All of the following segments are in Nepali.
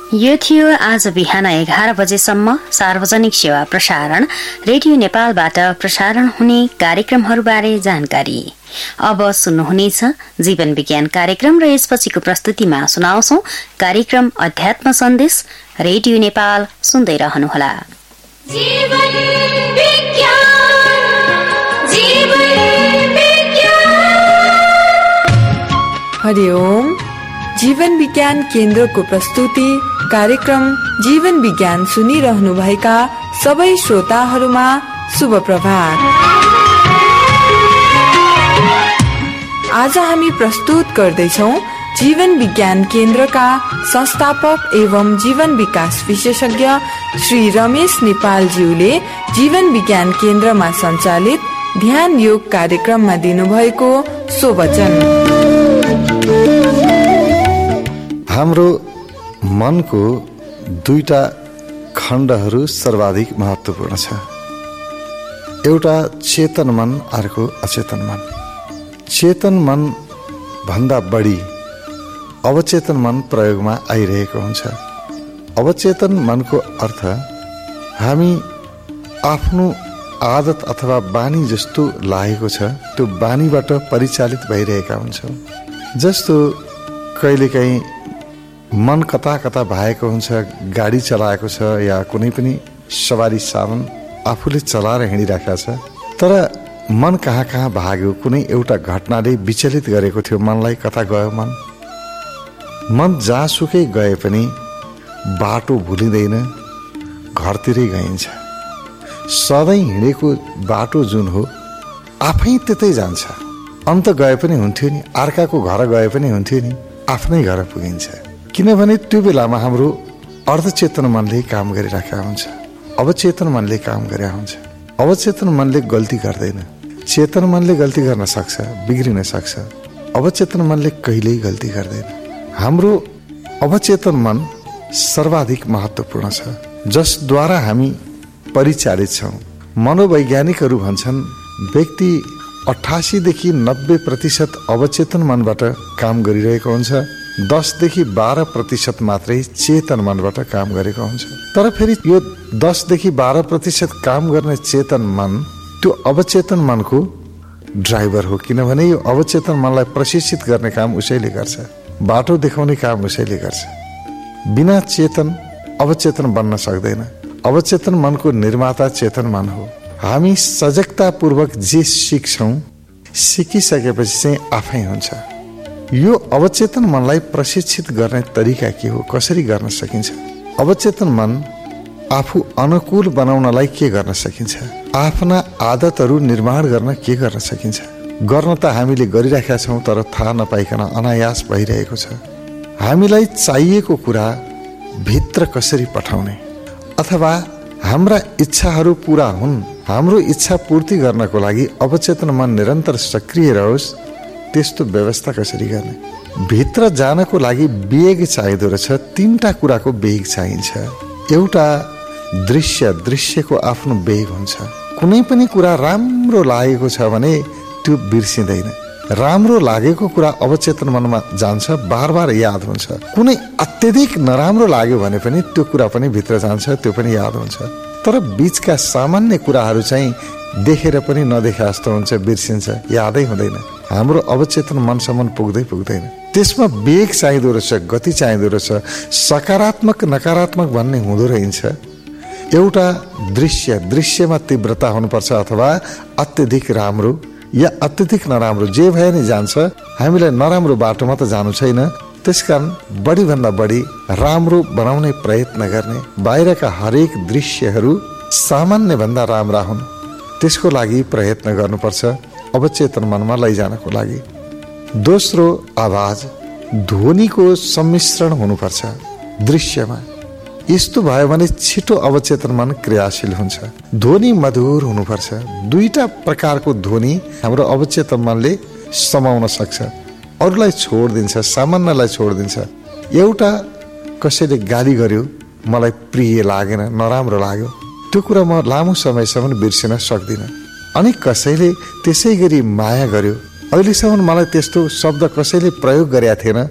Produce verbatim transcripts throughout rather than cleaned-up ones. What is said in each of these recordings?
यो थियो आज बिहान एघार बजेसम्म सार्वजनिक सेवा प्रसारण रेडियो नेपालबाट प्रसारण हुने कार्यक्रमहरूबारे जानकारी। अब सुन्नुहुनेछ जीवन विज्ञान कार्यक्रम र यसपछिको प्रस्तुतिमा सुनाउँछौं कार्यक्रम अध्यात्म सन्देश। रेडियो नेपाल सुन्दै रहनुहोला। जीवन विज्ञान, जीवन विज्ञान। हरि ओम। जीवन विज्ञान केन्द्रको प्रस्तुति कार्यक्रम जीवन विज्ञान सुनिरहनु भएका सबै श्रोताहरूमा शुभ प्रभात। आज हामी प्रस्तुत गर्दैछौ जीवन विज्ञान केन्द्रका संस्थापक एवं जीवन विकास विशेषज्ञ श्री रमेश नेपालज्यूले जीवन विज्ञान केन्द्रमा सञ्चालित ध्यान योग कार्यक्रममा दिनुभएको सोवचन। हाम्रो मनको दुईटा खण्डहरू सर्वाधिक महत्त्वपूर्ण छ। एउटा चेतन मन, अर्को अचेतन मन। चेतन मन भन्दा बढी अवचेतन मन प्रयोगमा आइरहेको हुन्छ। अवचेतन मनको अर्थ हामी आफ्नो आदत अथवा बानी जस्तो लागेको छ त्यो बानीबाट परिचालित भइरहेका हुन्छौँ। जस्तो कहिलेकाहीँ मन कता कता भएको हुन्छ, गाडी चलाएको छ या कुनै पनि सवारी साधन आफूले चलाएर हिँडिरहेको छ, तर मन कहाँ कहाँ भाग्यो, कुनै एउटा घटनाले विचलित गरेको थियो मनलाई। कता गयो मन? मन जहाँसुकै गए पनि बाटो भुलिँदैन, घरतिरै गइन्छ। सधैँ हिँडेको बाटो जुन हो आफै त्यतै जान्छ। अन्त गए पनि हुन्थ्यो नि, अर्काको घर गए पनि हुन्थ्यो नि, आफ्नै घर पुगिन्छ। किनभने त्यो बेलामा हाम्रो अर्धचेतन मनले काम गरिरहेका हुन्छ, अवचेतन मनले काम गरेका हुन्छ। अवचेतन मनले गल्ती गर्दैन, चेतन मनले गल्ती गर्न सक्छ, बिग्रिन सक्छ। अवचेतन मनले कहिल्यै गल्ती गर्दैन। हाम्रो अवचेतन मन सर्वाधिक महत्त्वपूर्ण छ, जसद्वारा हामी परिचालित छौँ। मनोवैज्ञानिकहरू भन्छन् व्यक्ति अठासीदेखि नब्बे प्रतिशत अवचेतन मनबाट काम गरिरहेको हुन्छ, दसदेखि बाह्र प्रतिशत मात्रै चेतन मनबाट काम गरेको हुन्छ। तर फेरि यो दसदेखि बाह्र प्रतिशत काम गर्ने चेतन मन त्यो अवचेतन मनको ड्राइभर हो। किनभने यो अवचेतन मनलाई प्रशिक्षित गर्ने काम उसैले गर्छ, बाटो देखाउने काम उसैले गर्छ। बिना चेतन अवचेतन बन्न सक्दैन। अवचेतन मनको निर्माता चेतन मन हो। हामी सजगतापूर्वक जे सिक्छौँ, सिकिसकेपछि चाहिँ आफै हुन्छ। यो अवचेतन मनलाई प्रशिक्षित गर्ने तरिका के हो, कसरी गर्न सकिन्छ? अवचेतन मन आफू अनुकूल बनाउनलाई के गर्न सकिन्छ? आफ्ना आदतहरू निर्माण गर्न के गर्न सकिन्छ? गर्न त हामीले गरिराखेका छौँ, तर थाहा नपाइकन अनायास भइरहेको छ। हामीलाई चाहिएको कुरा भित्र कसरी पठाउने, अथवा हाम्रा इच्छाहरू पूरा हुन्, हाम्रो इच्छा पूर्ति गर्नको लागि अवचेतन मन निरन्तर सक्रिय रहोस्, त्यस्तो व्यवस्था कसरी गर्ने? भित्र जानको लागि वेग चाहिँदो रहेछ। तीनटा कुराको वेग चाहिन्छ। एउटा दृश्य, दृश्यको आफ्नो वेग हुन्छ। कुनै पनि कुरा राम्रो लागेको छ भने त्यो बिर्सिँदैन। राम्रो लागेको कुरा अवचेतन मनमा जान्छ, बार बार याद हुन्छ। कुनै अत्यधिक नराम्रो लाग्यो भने पनि त्यो कुरा पनि भित्र जान्छ, त्यो पनि याद हुन्छ। तर बीचका सामान्य कुराहरू चाहिँ देखेर पनि नदेखे जस्तो हुन्छ, बिर्सिन्छ, यादै हुँदैन। हाम्रो अवचेतन मनसम्म पुग्दै पुग्दैन। त्यसमा वेग चाहिँदो रहेछ, गति चाहिँदो रहेछ। सकारात्मक नकारात्मक भन्ने हुँदो रहेछ। एउटा दृश्य, दृश्यमा तीव्रता हुनुपर्छ, अथवा अत्यधिक राम्रो या अत्यधिक नराम्रो, जे भए नि जान्छ। हामीलाई नराम्रो बाटोमा त जानु छैन। त्यसकारण बढीभन्दा बढी राम्रो बनाउने प्रयत्न गर्ने। बाहिरका हरेक दृश्यहरू सामान्य भन्दा राम्रा हुन्, त्यसको लागि प्रयत्न गर्नुपर्छ अवचेतन मनमा लैजानको लागि। दोस्रो, आवाज, ध्वनिको सम्मिश्रण हुनुपर्छ दृश्यमा। यस्तो भयो भने छिटो अवचेतन मन क्रियाशील हुन्छ। ध्वनि मधुर हुनुपर्छ। दुईटा प्रकारको ध्वनि हाम्रो अवचेतन मनले समाउन सक्छ, अरूलाई छोडिदिन्छ, सामान्यलाई छोडिदिन्छ। एउटा कसैले गाली गर्यो, मलाई प्रिय लागेन, नराम्रो लाग्यो, त्यो कुरा म लामो समयसम्म बिर्सिन सक्दिनँ। अनि कसैले त्यसै गरी माया गर्यो, अहिलेसम्म मलाई त्यस्तो शब्द कसैले प्रयोग गरेका थिएन,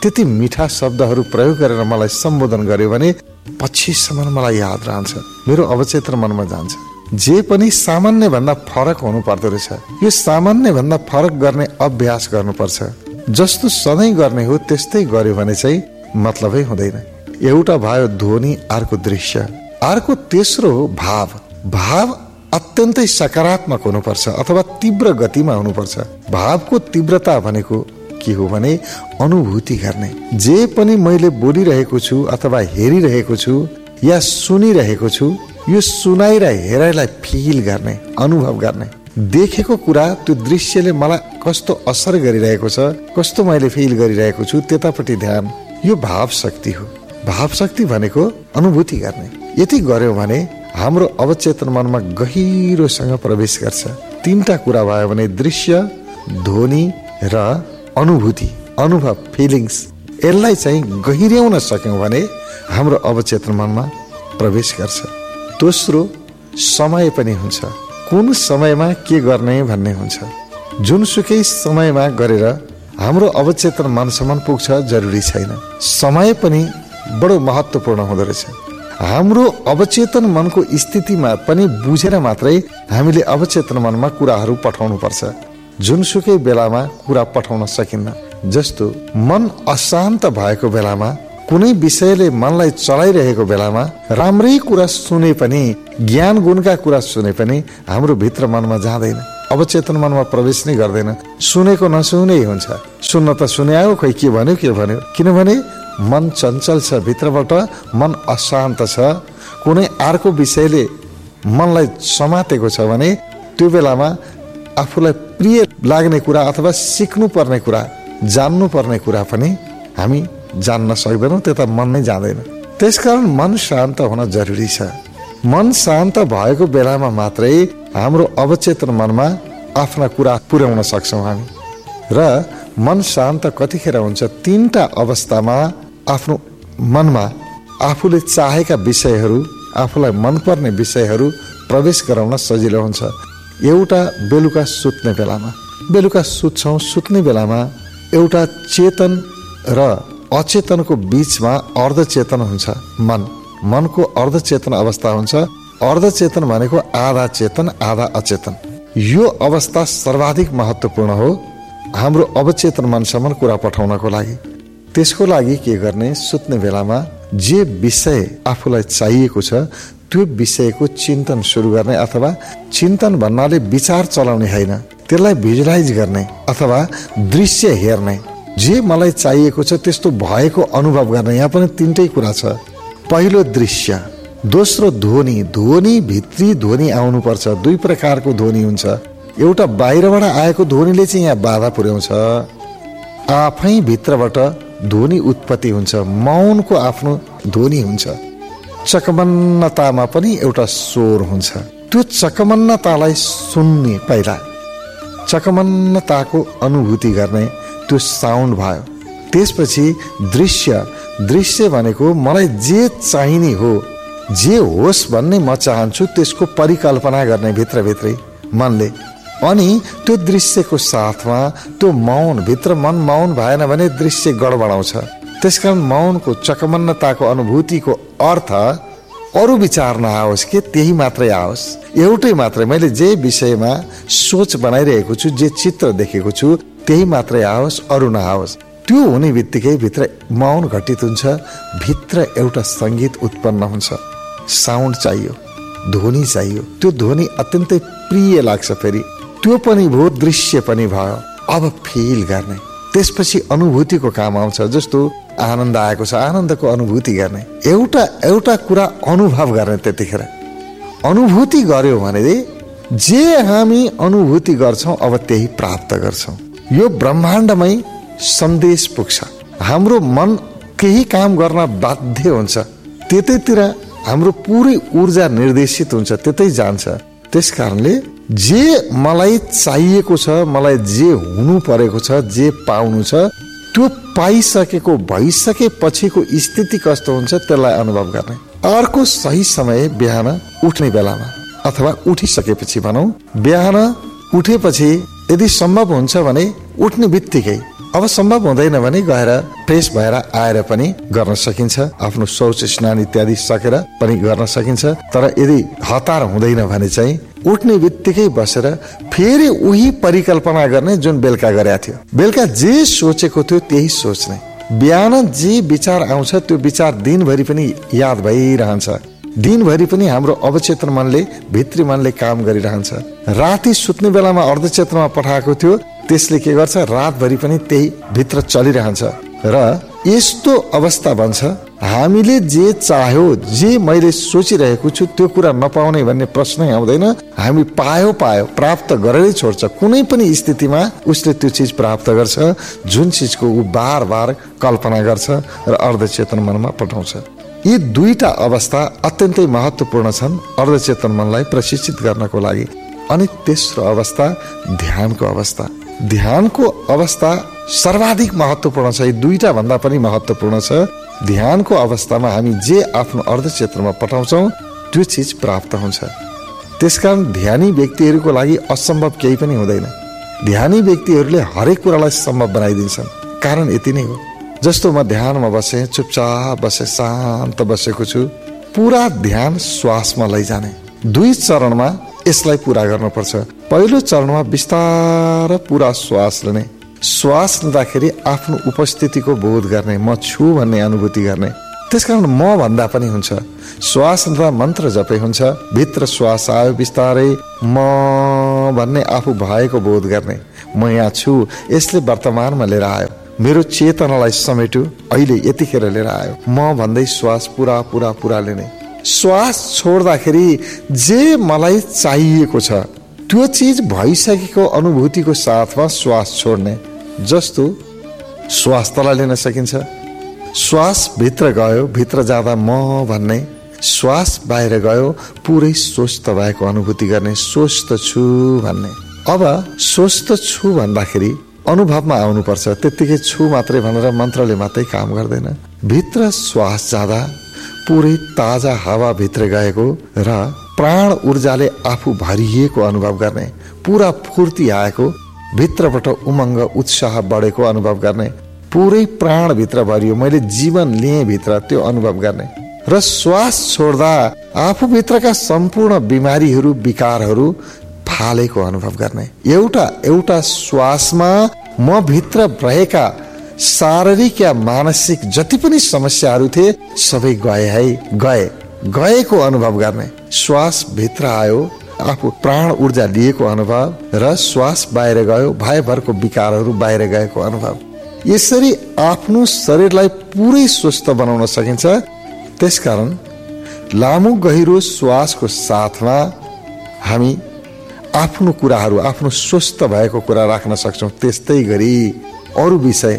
त्यति मिठा शब्दहरू प्रयोग गरेर मलाई सम्बोधन गर्यो भने पछिसम्म मलाई याद रहन्छ, मेरो अवचेतन मनमा जान्छ। जे पनि सामान्य भन्दा फरक हुनु पर्दो रहेछ। यो सामान्य भन्दा फरक गर्ने अभ्यास गर्नुपर्छ। जस्तो सधैँ गर्ने हो त्यस्तै गर्यो भने चाहिँ मतलबै हुँदैन। एउटा भयो ध्वनि, अर्को दृश्य, अर्को तेस्रो हो भाव। भाव अत्यन्तै सकारात्मक हुनुपर्छ अथवा तीव्र गतिमा हुनुपर्छ। भावको तीव्रता भनेको के हो भने अनुभूति गर्ने। जे पनि मैले बोलिरहेको छु अथवा हेरिरहेको छु या सुनिरहेको छु, यो सुनाइ र हेराइलाई फिल गर्ने, अनुभव गर्ने। देखेको कुरा, त्यो दृश्यले मलाई कस्तो असर गरिरहेको छ, कस्तो मैले फिल गरिरहेको छु, त्यतापट्टि ध्यान, यो भाव शक्ति हो। भाव शक्ति भनेको अनुभूति गर्ने। यति गर्यो भने हाम्रो अवचेतन मनमा गहिरोसँग प्रवेश गर्छ। तीनटा कुरा भयो भने दृश्य, ध्वनि र अनुभूति, अनुभव, फिलिङ्स, यसलाई चाहिँ गहिर्याउन सक्यौं भने हाम्रो अवचेतन मनमा प्रवेश गर्छ। दोस्रो समय पनि हुन्छ। कुन समयमा के गर्ने भन्ने हुन्छ। जुनसुकै समयमा गरेर हाम्रो अवचेतन मनसम्म पुग्छ जरुरी छैन। समय पनि बडो महत्त्वपूर्ण हुँदो रहेछ। हाम्रो अवचेतन मनको स्थितिमा पनि बुझेर मात्रै हामीले अवचेतन मनमा कुराहरू पठाउनु पर्छ। जुनसुकै बेलामा कुरा पठाउन सकिन्न। जस्तो मन अशान्त भएको बेलामा, कुनै विषयले मनलाई चलाइरहेको बेलामा राम्रै कुरा सुने पनि, ज्ञान गुणका कुरा सुने पनि हाम्रो भित्र मनमा जाँदैन, अवचेतन मनमा प्रवेश नै गर्दैन। सुनेको नसुनै हुन्छ। सुन्न त सुन्यायो, खोइ के भन्यो के भन्यो, किनभने मन चञ्चल छ, भित्रबाट मन अशान्त छ। कुनै अर्को विषयले मनलाई समातेको छ भने त्यो बेलामा आफूलाई प्रिय लाग्ने कुरा अथवा सिक्नु पर्ने कुरा, जान्नु पर्ने कुरा पनि हामी जान्न सक्दैनौँ, त्यता मन नै जाँदैन। त्यसकारण मन शान्त हुन जरुरी छ। मन शान्त भएको बेलामा मात्रै हाम्रो अवचेतन मनमा आफ्ना कुरा पुर्याउन सक्छौँ हामी। र मन शान्त कतिखेर हुन्छ? तीनटा अवस्थामा आफ्नो मनमा आफूले चाहेका विषयहरू, आफूलाई मनपर्ने विषयहरू प्रवेश गराउन सजिलो हुन्छ। एउटा बेलुका सुत्ने बेलामा, बेलुका सुत्छौँ, सुत्ने बेलामा एउटा चेतन र अचेतनको बीचमा अर्धचेतन हुन्छ मन। मनको अर्धचेतन अवस्था हुन्छ। अर्धचेतन भनेको आधा चेतन आधा अचेतन। यो अवस्था सर्वाधिक महत्त्वपूर्ण हो हाम्रो अवचेतन मनसम्म कुरा पठाउनको लागि। त्यसको लागि के गर्ने? सुत्ने बेलामा जे विषय आफूलाई चाहिएको छ त्यो विषयको चिन्तन सुरु गर्ने, अथवा चिन्तन भन्नाले विचार चलाउने होइन, त्यसलाई भिजुलाइज गर्ने अथवा दृश्य हेर्ने। जे मलाई चाहिएको छ त्यस्तो भएको अनुभव गर्ने। यहाँ पनि तीनटै कुरा छ। पहिलो दृश्य, दोस्रो ध्वनि। ध्वनि भित्री ध्वनि आउनुपर्छ। दुई प्रकारको ध्वनि हुन्छ। एउटा बाहिरबाट आएको ध्वनिले चाहिँ यहाँ बाधा पुर्याउँछ, आफै भित्रबाट ध्वनि उत्पत्ति हुन्छ। मौनको आफ्नो ध्वनि हुन्छ। चकमन्नतामा पनि एउटा स्वर हुन्छ। त्यो चकमन्नतालाई सुन्ने, पहिला चकमन्नताको अनुभूति गर्ने, त्यो साउन्ड भयो। त्यसपछि दृश्य। दृश्य भनेको मलाई जे चाहिने हो, जे होस् भन्ने म चाहन्छु, त्यसको परिकल्पना गर्ने भित्रभित्रै मनले। अनि त्यो दृश्यको साथमा त्यो मौन, भित्र मन मौन भएन भने दृश्य गडबडाउँछ। त्यसकारण मौनको, चकमन्नताको अनुभूतिको अर्थ अरू विचार नआओस् कि त्यही मात्रै आओस्, एउटै मात्रै। मैले जे विषयमा सोच बनाइरहेको छु, जे चित्र देखेको छु त्यही मात्रै आओस्, अरू नआओस्। त्यो हुने बित्तिकै भित्र मौन घटित हुन्छ। भित्र एउटा सङ्गीत उत्पन्न हुन्छ। साउन्ड चाहियो, ध्वनि चाहियो। त्यो ध्वनि अत्यन्तै प्रिय लाग्छ। फेरि त्यो पनि भयो, दृश्य पनि भयो। अब फिल गर्ने, त्यसपछि अनुभूतिको काम आउँछ। जस्तो आनन्द आएको छ, आनन्दको अनुभूति गर्ने। एउटा एउटा कुरा अनुभव गर्ने। त्यतिखेर अनुभूति गर्यो भने जे हामी अनुभूति गर्छौँ अब त्यही प्राप्त गर्छौँ। यो ब्रह्माण्डमै सन्देश पुग्छ। हाम्रो मन केही काम गर्न बाध्य हुन्छ, त्यतैतिर हाम्रो पुरै ऊर्जा निर्देशित हुन्छ, त्यतै जान्छ। त्यस कारणले जे मलाई चाहिएको छ, मलाई जे हुनु परेको छ, जे पाउनु छ, त्यो पाइसकेको भइसकेपछिको स्थिति कस्तो हुन्छ त्यसलाई अनुभव गर्ने। अर्को सही समय बिहान उठ्ने बेलामा अथवा उठिसकेपछि भनौँ, बिहान उठेपछि यदि सम्भव हुन्छ भने उठ्ने बित्तिकै अब सम्भव हुँदैन भने गएर फ्रेस भएर आएर पनि गर्न सकिन्छ, आफ्नो शौच स्नान इत्यादि सकेर पनि गर्न सकिन्छ। तर यदि हतार हुँदैन भने चाहिँ उठ्ने बित्तिकै बसेर फेरि उही परिकल्पना गर्ने जुन बेलुका गरेका थियो। बेलुका जे सोचेको थियो त्यही सोच्ने, बिहान जे विचार आउँछ त्यो विचार दिनभरि पनि याद भइरहन्छ। दिनभरि पनि हाम्रो अवचेतन मनले भित्री मनले काम गरिरहन्छ। राति सुत्ने बेलामा अर्धचेतनमा पठाएको थियो त्यसले के गर्छ, रातभरि पनि त्यही भित्र चलिरहन्छ। र यस्तो अवस्था बन्छ हामीले जे चाह्यो, जे मैले सोचिरहेको छु त्यो कुरा नपाउने भन्ने प्रश्नै आउँदैन। हामी पायो पायो प्राप्त गरेरै छोड्छ। कुनै पनि स्थितिमा उसले त्यो चिज प्राप्त गर्छ जुन चिजको ऊ बार बार कल्पना गर्छ र अर्धचेतन मनमा पठाउँछ। यी दुईटा अवस्था अत्यन्तै महत्त्वपूर्ण छन् अर्धचेतन मनलाई प्रशिक्षित गर्नको लागि। अनि तेस्रो अवस्था ध्यानको अवस्था। ध्यानको अवस्था सर्वाधिक महत्त्वपूर्ण छ। यी दुईटा भन्दा पनि महत्त्वपूर्ण छ। ध्यानको अवस्थामा हामी जे आफ्नो अर्धचेतनमा पठाउँछौँ त्यो चिज प्राप्त हुन्छ। त्यसकारण ध्यानी व्यक्तिहरूको लागि असम्भव केही पनि हुँदैन। ध्यानी व्यक्तिहरूले हरेक कुरालाई सम्भव बनाइदिन्छन्। कारण यति नै हो। जस्तो म ध्यानमा बसेँ, चुपचाप बसेँ, शान्त बसेको छु, पुरा ध्यान श्वासमा लैजाने। दुई चरणमा यसलाई पुरा गर्नुपर्छ। पहिलो चरणमा बिस्तार पुरा श्वास लिने। श्वास लिँदाखेरि आफ्नो उपस्थितिको बोध गर्ने, म छु भन्ने अनुभूति गर्ने। त्यसकारण म भन्दा पनि हुन्छ। श्वास लिँदा मन्त्र जपे हुन्छ। भित्र श्वास आयो बिस्तारै म भन्ने आफू भएको बोध गर्ने। म यहाँ छु, यसले वर्तमानमा लिएर आयो, मेरो चेतनालाई समेट्यो, अहिले यतिखेर लिएर आयो। म भन्दै श्वास पुरा पुरा पुरा लिने। श्वास छोड्दाखेरि जे मलाई चाहिएको छ त्यो चिज भइसकेको अनुभूतिको साथमा श्वास छोड्ने। जस्तो श्वास तल लिन सकिन्छ, श्वास भित्र गयो, भित्र जाँदा म भन्ने, श्वास बाहिर गयो पुरै स्वस्थ भएको अनुभूति गर्ने, स्वस्थ छु भन्ने। अब स्वस्थ छु भन्दाखेरि अनुभवमा आउनुपर्छ। त्यत्तिकै छु मात्रै भनेर मन्त्रले मात्रै काम गर्दैन। भित्र श्वास जाँदा पुरै ताजा हावा भित्र गएको र प्राण ऊर्जाले आफू भरिएको अनुभव गर्ने, पुरा फुर्ती आएको, भित्रबाट उमङ्ग उत्साह बढेको अनुभव गर्ने, पुरै प्राण भित्र भरियो, मैले जीवन लिएँ भित्र, त्यो अनुभव गर्ने। र श्वास छोड्दा आफू भित्रका सम्पूर्ण बिमारीहरू विकारहरू फालेको अनुभव गर्ने। एउटा एउटा श्वासमा म भित्र रहेका शारीरिक या मानसिक जति पनि समस्याहरू थिए सबै गए है, गए गएको अनुभव गर्ने। श्वास भित्र आयो, आफू प्राण ऊर्जा लिएको अनुभव, र श्वास बाहिर गयो, भयभरको विकारहरू बाहिर गएको अनुभव। यसरी आफ्नो शरीरलाई पुरै स्वस्थ बनाउन सकिन्छ। त्यसकारण लामो गहिरो श्वासको साथमा हामी आफ्नो कुराहरू, आफ्नो स्वस्थ भएको कुरा राख्न सक्छौँ। त्यस्तै गरी अरू विषय,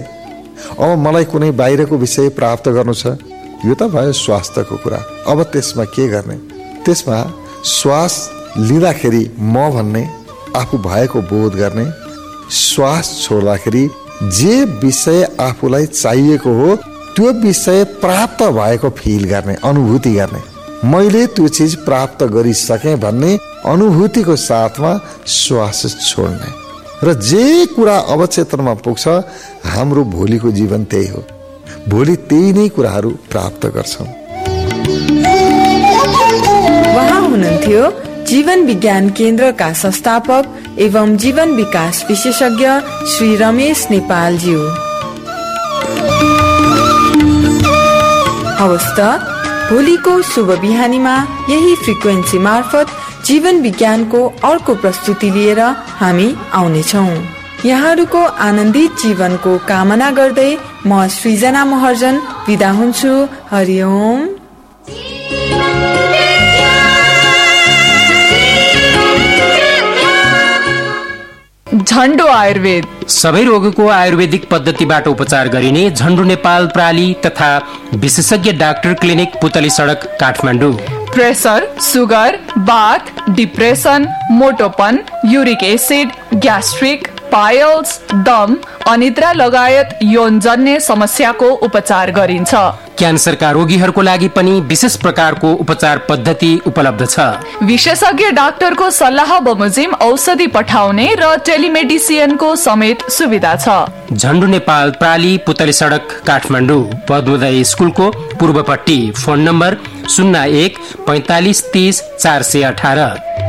अब मलाई कुनै बाहिरको विषय प्राप्त गर्नु छ, यो त भयो स्वास्थ्यको कुरा। अब त्यसमा के गर्ने? त्यसमा श्वास लिँदाखेरि म भन्ने, आफू भएको बोध गर्ने। श्वास छोड्दाखेरि जे विषय आफूलाई चाहिएको हो त्यो विषय प्राप्त भएको फिल गर्ने, अनुभूति गर्ने। मैले त्यो चिज प्राप्त गरिसकेँ भन्ने अनुभूतिको साथमा श्वास छोड्ने। र जे कुरा अवचेतनमा पुग्छ हाम्रो भोलिको जीवन त्यही हो। भोलि त्यही नै कुराहरू प्राप्त गर्छौँ। उहाँ हुनुहुन्थ्यो जीवन विज्ञान केन्द्रका संस्थापक एवं जीवन विकास विशेषज्ञ श्री रमेश नेपालज्यू। हवस् त भोलिको शुभ बिहानीमा यही फ्रिक्वेन्सी मार्फत जीवन विज्ञानको अर्को प्रस्तुति लिएर हामी आउनेछौँ। यहाँहरूको आनन्दित जीवनको कामना गर्दै म सृजना महर्जन बिदा हुन्छु। हरिओम। झन्डो आयुर्वेद सबै रोगको आयुर्वेदिक पद्धतिबाट उपचार गरिने झन्डो नेपाल प्राली तथा विशेषज्ञ डाक्टर क्लिनिक पुतली सडक काठमाडौँ। प्रेसर, सुगर, बाथ, depression, मोटोपन, uric acid, gastric, piles, दम, अनिद्रा लगायत यौनजन्य समस्याको उपचार गरिन्छ। क्यान्सरका रोगीहरूको लागि पनि विशेष प्रकारको उपचार पद्धति उपलब्ध छ। विशेषज्ञ डाक्टरको सल्लाह बमोजिम औषधि पठाउने र टेलिमेडिसिनको समेत सुविधा छ। झण्डु नेपाल प्राली पुतली सडक काठमाडौँ पद्मोदय स्कुलको पूर्वपट्टि। फोन नम्बर शून्य एक पैंतालिस तीस चार सय अठार।